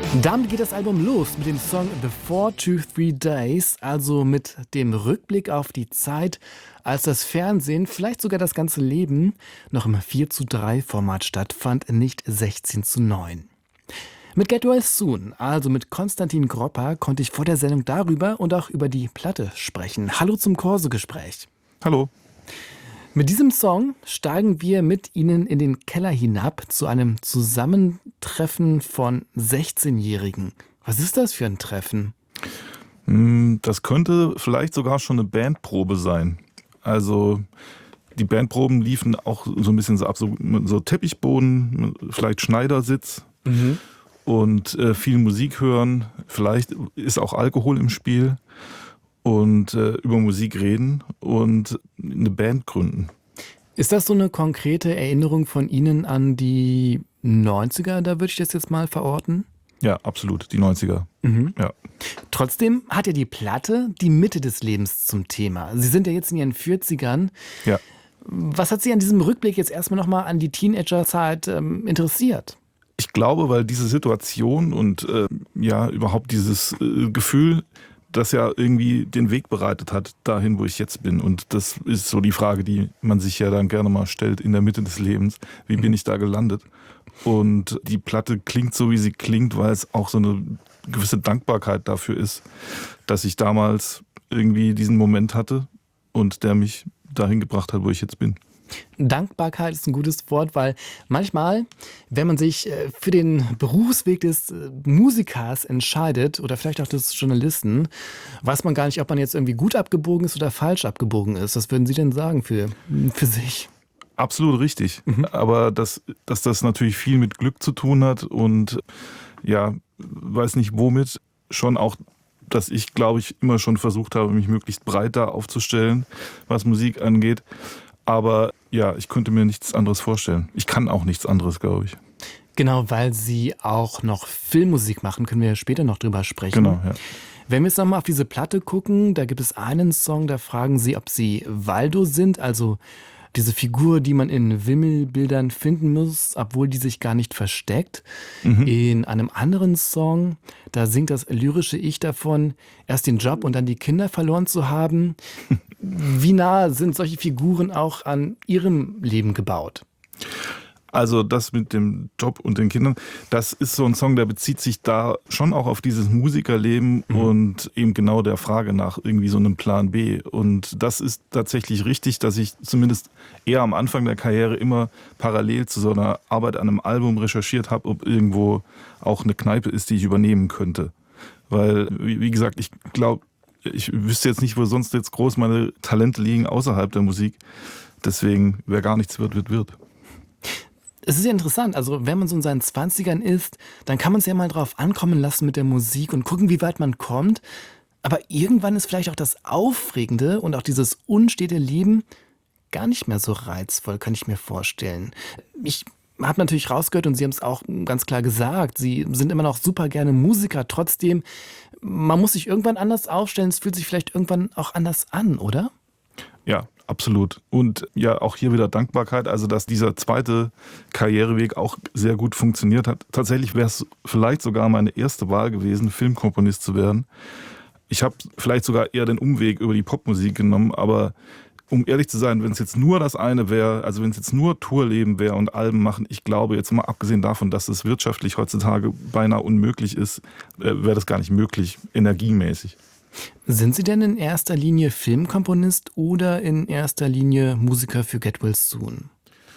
Damit geht das Album los mit dem Song The 423 Days, also mit dem Rückblick auf die Zeit, als das Fernsehen, vielleicht sogar das ganze Leben, noch im 4:3 Format stattfand, nicht 16:9. Mit Get Well Soon, also mit Konstantin Gropper, konnte ich vor der Sendung darüber und auch über die Platte sprechen. Hallo zum Corso-Gespräch. Hallo. Mit diesem Song steigen wir mit Ihnen in den Keller hinab zu einem Zusammentreffen von 16-Jährigen. Was ist das für ein Treffen? Das könnte vielleicht sogar schon eine Bandprobe sein. Also die Bandproben liefen auch so ein bisschen so ab, so Teppichboden, vielleicht Schneidersitz und viel Musik hören. Vielleicht ist auch Alkohol im Spiel. Und über Musik reden und eine Band gründen. Ist das so eine konkrete Erinnerung von Ihnen an die 90er, da würde ich das jetzt mal verorten? Ja, absolut, die 90er. Ja. Trotzdem hat ja die Platte die Mitte des Lebens zum Thema. Sie sind ja jetzt in Ihren 40ern. Ja. Was hat Sie an diesem Rückblick jetzt erstmal nochmal an die Teenagerzeit interessiert? Ich glaube, weil diese Situation und überhaupt dieses Gefühl, das ja irgendwie den Weg bereitet hat, dahin, wo ich jetzt bin. Und das ist so die Frage, die man sich ja dann gerne mal stellt in der Mitte des Lebens. Wie bin ich da gelandet? Und die Platte klingt so, wie sie klingt, weil es auch so eine gewisse Dankbarkeit dafür ist, dass ich damals irgendwie diesen Moment hatte und der mich dahin gebracht hat, wo ich jetzt bin. Dankbarkeit ist ein gutes Wort, weil manchmal, wenn man sich für den Berufsweg des Musikers entscheidet oder vielleicht auch des Journalisten, weiß man gar nicht, ob man jetzt irgendwie gut abgebogen ist oder falsch abgebogen ist. Was würden Sie denn sagen für sich? Absolut richtig. Aber dass das natürlich viel mit Glück zu tun hat und ja, weiß nicht womit, schon auch, dass ich, glaube ich, immer schon versucht habe, mich möglichst breit da aufzustellen, was Musik angeht. Aber ja, ich könnte mir nichts anderes vorstellen. Ich kann auch nichts anderes, glaube ich. Genau, weil Sie auch noch Filmmusik machen, können wir ja später noch drüber sprechen. Genau, ja. Wenn wir jetzt nochmal auf diese Platte gucken, da gibt es einen Song, da fragen Sie, ob Sie Waldo sind, also diese Figur, die man in Wimmelbildern finden muss, obwohl die sich gar nicht versteckt. In einem anderen Song, da singt das lyrische Ich davon, erst den Job und dann die Kinder verloren zu haben. Wie nah sind solche Figuren auch an Ihrem Leben gebaut? Also das mit dem Job und den Kindern, das ist so ein Song, der bezieht sich da schon auch auf dieses Musikerleben und eben genau der Frage nach irgendwie so einem Plan B. Und das ist tatsächlich richtig, dass ich zumindest eher am Anfang der Karriere immer parallel zu so einer Arbeit an einem Album recherchiert habe, ob irgendwo auch eine Kneipe ist, die ich übernehmen könnte. Weil, wie gesagt, ich glaube, ich wüsste jetzt nicht, wo sonst jetzt groß meine Talente liegen außerhalb der Musik. Deswegen, wer gar nichts wird, wird. Es ist ja interessant, also wenn man so in seinen 20ern ist, dann kann man es ja mal drauf ankommen lassen mit der Musik und gucken, wie weit man kommt. Aber irgendwann ist vielleicht auch das Aufregende und auch dieses unstete Leben gar nicht mehr so reizvoll, kann ich mir vorstellen. Ich habe natürlich rausgehört und Sie haben es auch ganz klar gesagt, Sie sind immer noch super gerne Musiker. Trotzdem, man muss sich irgendwann anders aufstellen, es fühlt sich vielleicht irgendwann auch anders an, oder? Ja, absolut. Und ja, auch hier wieder Dankbarkeit, also dass dieser zweite Karriereweg auch sehr gut funktioniert hat. Tatsächlich wäre es vielleicht sogar meine erste Wahl gewesen, Filmkomponist zu werden. Ich habe vielleicht sogar eher den Umweg über die Popmusik genommen, aber um ehrlich zu sein, wenn es jetzt nur das eine wäre, also wenn es jetzt nur Tourleben wäre und Alben machen, ich glaube, jetzt mal abgesehen davon, dass es wirtschaftlich heutzutage beinahe unmöglich ist, wäre das gar nicht möglich, energiemäßig. Sind Sie denn in erster Linie Filmkomponist oder in erster Linie Musiker für Get Well Soon?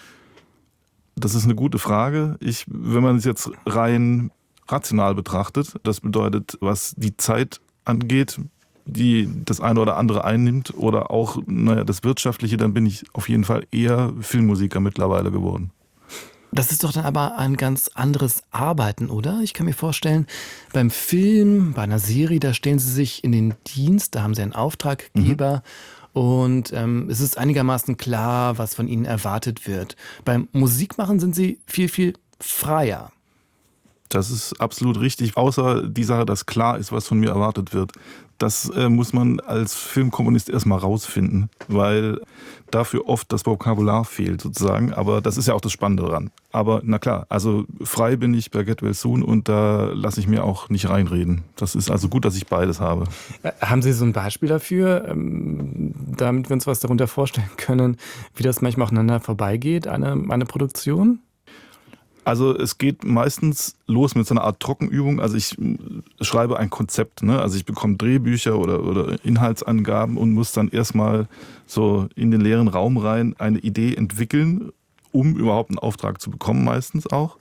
Das ist eine gute Frage. Wenn man es jetzt rein rational betrachtet, das bedeutet, was die Zeit angeht, die das eine oder andere einnimmt oder auch das Wirtschaftliche, dann bin ich auf jeden Fall eher Filmmusiker mittlerweile geworden. Das ist doch dann aber ein ganz anderes Arbeiten, oder? Ich kann mir vorstellen, beim Film, bei einer Serie, da stellen Sie sich in den Dienst, da haben Sie einen Auftraggeber und es ist einigermaßen klar, was von Ihnen erwartet wird. Beim Musikmachen sind Sie viel, viel freier. Das ist absolut richtig, außer die Sache, dass klar ist, was von mir erwartet wird. Das muss man als Filmkomponist erstmal rausfinden, weil dafür oft das Vokabular fehlt sozusagen. Aber das ist ja auch das Spannende daran. Aber na klar, also frei bin ich bei Get Well Soon und da lasse ich mir auch nicht reinreden. Das ist also gut, dass ich beides habe. Haben Sie so ein Beispiel dafür, damit wir uns was darunter vorstellen können, wie das manchmal aufeinander vorbeigeht, eine Produktion? Also es geht meistens los mit so einer Art Trockenübung. Also ich schreibe ein Konzept, ne? Also ich bekomme Drehbücher oder Inhaltsangaben und muss dann erstmal so in den leeren Raum rein eine Idee entwickeln, um überhaupt einen Auftrag zu bekommen, meistens auch.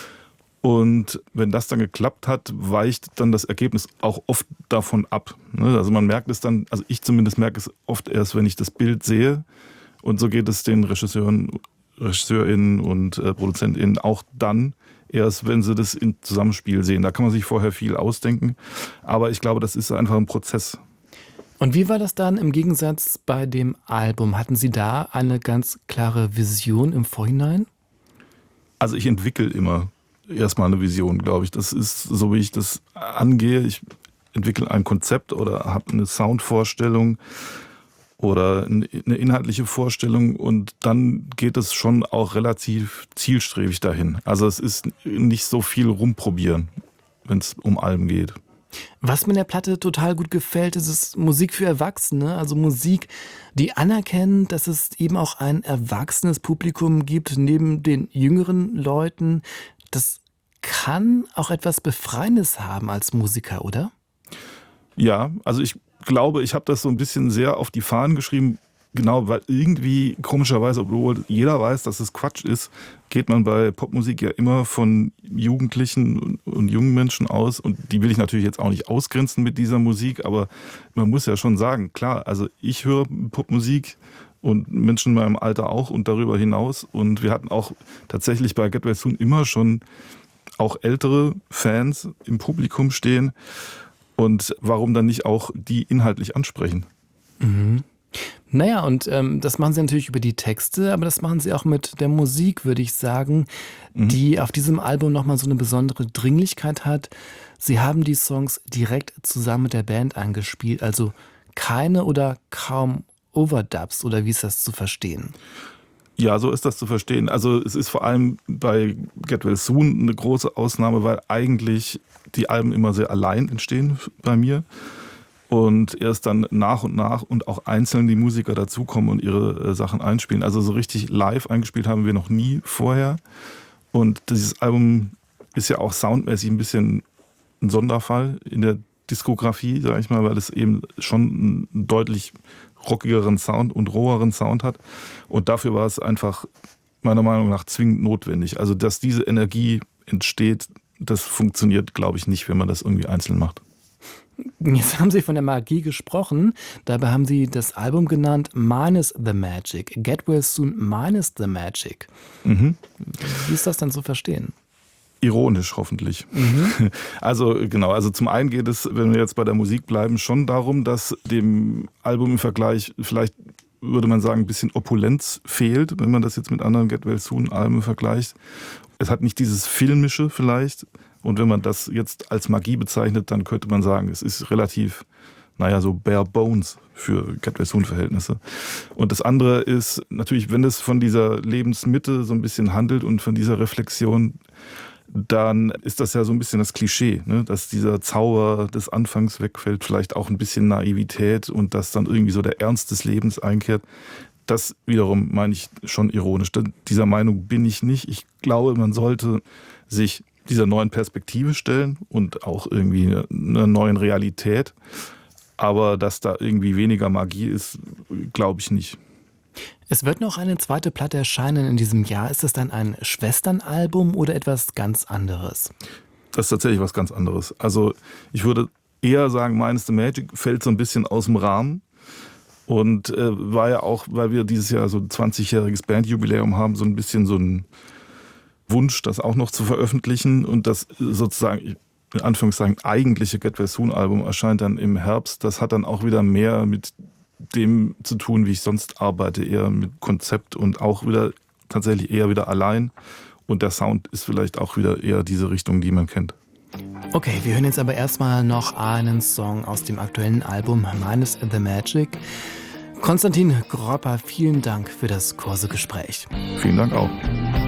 Und wenn das dann geklappt hat, weicht dann das Ergebnis auch oft davon ab. Ne? Also man merkt es dann, also ich zumindest merke es oft erst, wenn ich das Bild sehe. Und so geht es den RegisseurInnen und ProduzentInnen auch dann erst, wenn sie das im Zusammenspiel sehen. Da kann man sich vorher viel ausdenken, aber ich glaube, das ist einfach ein Prozess. Und wie war das dann im Gegensatz bei dem Album? Hatten Sie da eine ganz klare Vision im Vorhinein? Also ich entwickle immer erstmal eine Vision, glaube ich. Das ist so, wie ich das angehe. Ich entwickle ein Konzept oder habe eine Soundvorstellung oder eine inhaltliche Vorstellung und dann geht es schon auch relativ zielstrebig dahin. Also es ist nicht so viel rumprobieren, wenn es um Alben geht. Was mir in der Platte total gut gefällt, ist es Musik für Erwachsene, also Musik, die anerkennt, dass es eben auch ein erwachsenes Publikum gibt, neben den jüngeren Leuten. Das kann auch etwas Befreiendes haben als Musiker, oder? Ja, also ich glaube, ich habe das so ein bisschen sehr auf die Fahnen geschrieben, genau, weil irgendwie komischerweise, obwohl jeder weiß, dass es Quatsch ist, geht man bei Popmusik ja immer von Jugendlichen und jungen Menschen aus und die will ich natürlich jetzt auch nicht ausgrenzen mit dieser Musik, aber man muss ja schon sagen, klar, also ich höre Popmusik und Menschen in meinem Alter auch und darüber hinaus und wir hatten auch tatsächlich bei Get Well Soon immer schon auch ältere Fans im Publikum stehen. Und warum dann nicht auch die inhaltlich ansprechen? Mhm. Naja, und das machen Sie natürlich über die Texte, aber das machen Sie auch mit der Musik, würde ich sagen, die auf diesem Album nochmal so eine besondere Dringlichkeit hat. Sie haben die Songs direkt zusammen mit der Band eingespielt, also keine oder kaum Overdubs, oder wie ist das zu verstehen? Ja, so ist das zu verstehen. Also es ist vor allem bei Get Well Soon eine große Ausnahme, weil eigentlich die Alben immer sehr allein entstehen bei mir. Und erst dann nach und auch einzeln die Musiker dazukommen und ihre Sachen einspielen. Also so richtig live eingespielt haben wir noch nie vorher. Und dieses Album ist ja auch soundmäßig ein bisschen ein Sonderfall in der Diskografie, sag ich mal, weil es eben schon einen deutlich rockigeren Sound und roheren Sound hat. Und dafür war es einfach meiner Meinung nach zwingend notwendig. Also dass diese Energie entsteht, das funktioniert, glaube ich, nicht, wenn man das irgendwie einzeln macht. Jetzt haben Sie von der Magie gesprochen. Dabei haben Sie das Album genannt Minus the Magic. Get Well Soon minus the Magic. Mhm. Wie ist das dann zu verstehen? Ironisch hoffentlich. Also genau, also zum einen geht es, wenn wir jetzt bei der Musik bleiben, schon darum, dass dem Album im Vergleich vielleicht, würde man sagen, ein bisschen Opulenz fehlt, wenn man das jetzt mit anderen Get Well Soon Alben vergleicht. Es hat nicht dieses Filmische vielleicht und wenn man das jetzt als Magie bezeichnet, dann könnte man sagen, es ist relativ, naja, so bare bones für Get Well Soon Verhältnisse. Und das andere ist natürlich, wenn es von dieser Lebensmitte so ein bisschen handelt und von dieser Reflexion, dann ist das ja so ein bisschen das Klischee, ne? Dass dieser Zauber des Anfangs wegfällt, vielleicht auch ein bisschen Naivität und dass dann irgendwie so der Ernst des Lebens einkehrt. Das wiederum meine ich schon ironisch. Dieser Meinung bin ich nicht. Ich glaube, man sollte sich dieser neuen Perspektive stellen und auch irgendwie einer neuen Realität. Aber dass da irgendwie weniger Magie ist, glaube ich nicht. Es wird noch eine zweite Platte erscheinen in diesem Jahr. Ist das dann ein Schwesternalbum oder etwas ganz anderes? Das ist tatsächlich was ganz anderes. Also ich würde eher sagen, Minus the Magic fällt so ein bisschen aus dem Rahmen. Und war ja auch, weil wir dieses Jahr so ein 20-jähriges Bandjubiläum haben, so ein bisschen so ein Wunsch, das auch noch zu veröffentlichen. Und das sozusagen, in Anführungszeichen, eigentliche Get Well Soon Album erscheint dann im Herbst. Das hat dann auch wieder mehr mit dem zu tun, wie ich sonst arbeite, eher mit Konzept und auch wieder tatsächlich eher wieder allein Und der Sound ist vielleicht auch wieder eher diese Richtung, die man kennt. Okay, wir hören jetzt aber erstmal noch einen Song aus dem aktuellen Album Minus the Magic. Konstantin Gropper, vielen Dank für das kurze Gespräch. Vielen Dank auch.